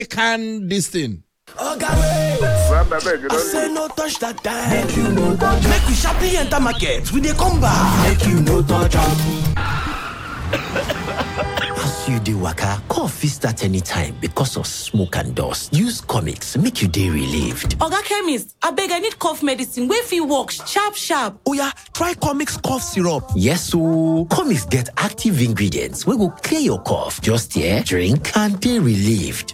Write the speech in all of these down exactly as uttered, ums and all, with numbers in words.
can this thing. Okay, I say no touch that time. Make you no touch. Make we sharply enter market. We dey come back. Make you no touch. As you dey waka, cough fit start anytime because of smoke and dust. Use Comics make you dey relieved. Oga Chemist, abeg I need cough medicine wey fit work sharp sharp. Oya, try Comics cough syrup. Yes ooo, Comics get active ingredients wey go clear your cough. Just here, drink and dey relieved.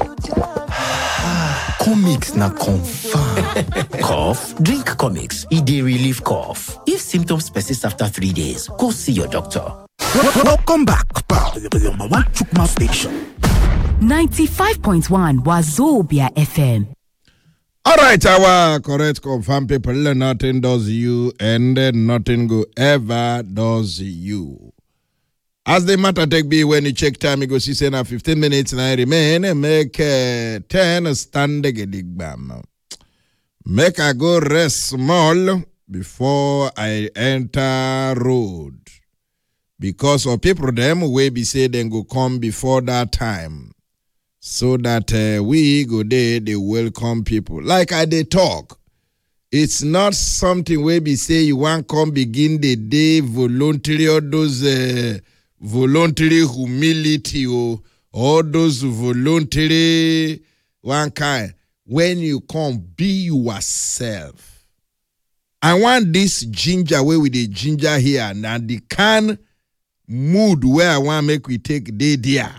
Comics na confirm. Cough? Drink Comics. E dey relieve cough. If symptoms persist after three days, go see your doctor. Welcome back, pal. Number one Chukma station. ninety-five point one Wazobia F M. All right, our correct confirm people. Nothing does you, and nothing go ever does you. As the matter take be when you check time, you go see say now fifteen minutes and I remain and make uh, ten stand dig bam. Make I go rest small before I enter road. Because of people them way be say then go come before that time. So that uh, we go there, they welcome people. Like I they talk. It's not something where be say you want come begin the day voluntary or those uh, voluntary humility or all those voluntary one kind. When you come, be yourself. I want this ginger way with the ginger here. Now the can mood where I want make we take day there.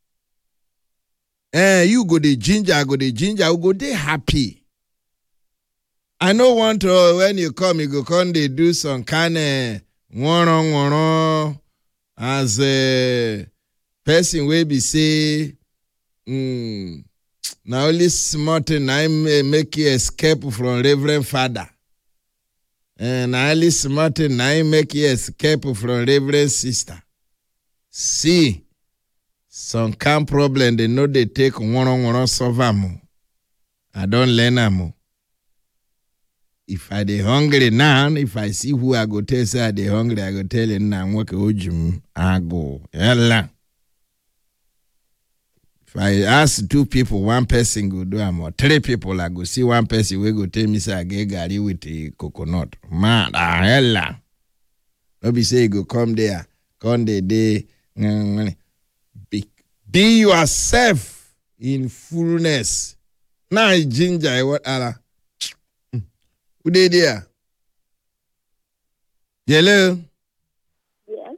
Eh, you go the ginger, I go the ginger, I go they happy. I know want to when you come, you go come they do some kind of one on one on as a person will be say, mm, now only smart and I make you escape from Reverend Father. And I only smart and I make you escape from Reverend Sister. See, some kind problem, they know they take one on one on solve them. I don't learn them. If I dey hungry now, if I see who I go tell say I dey hungry, I go tell you now what ojum I go. Yalla. If I ask two people, one person go do am, or three people, I go see one person we go tell me say I get gari with the coconut. Man, ah yalla. No be say you go come there, come the day. Be, be yourself in fullness. Now ginger, what other? Who they there? Hello? Yes.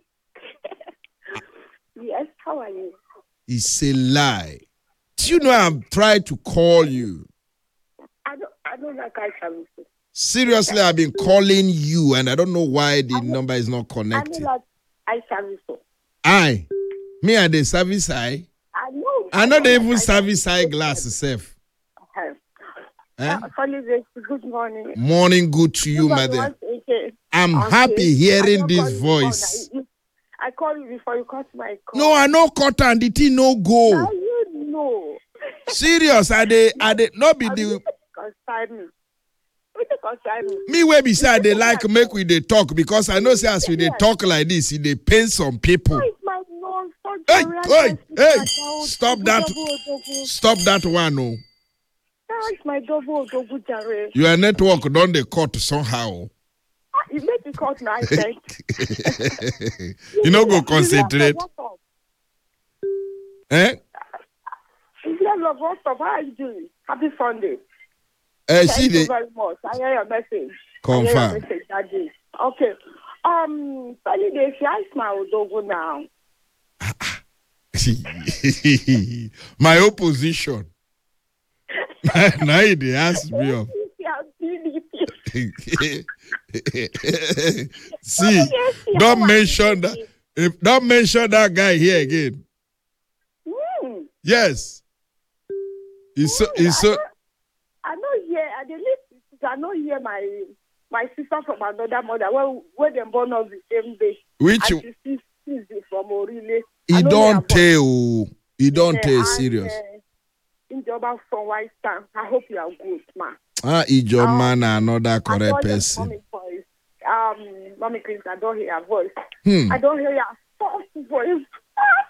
Yes, how are you? It's a lie. Do you know I'm trying to call you? I don't I don't like I service. Seriously, I've been calling you and I don't know why the number is not connected. I don't like I service. I? Me and the service I? I know. I know they even service eye glass itself. Eh? Good morning. Morning good to you, mother. I'm okay. happy hearing this voice. I call you before you cut my call. No, I no cut and the thing no go. Now you know. Serious, are they, are they, not be the... Concern me. Me where be say they like make we they talk because I know say as we they talk like this, it they pain some people. Hey, hey, hey! Stop that! Stop that one, no. My double, double jare. Your network don't they cut somehow. You make the cut now, I think. You know, go concentrate. Eh? Love, what's up? How are you doing? Happy Sunday. Uh, Thank you the... very much. I hear your message. Confirm. I hear your message that day. Okay. Um, Sunny Day, if I smile, don't go now. My opposition. Now they ask me up. See, don't mention that. If don't mention that guy here again. Mm. Yes. It's so. It's so. I know here. I did I know here my my sister from another mother. Where where they born us the same day. Which? And she sees it from Orile. He don't tell. He don't yeah, tell serious. Uh, in job from White Town. I hope you are good, man. Ah, Ijo um, man, another correct person. Mommy voice. Um, Mommy Chris, I don't hear your voice. Hmm. I don't hear your soft voice.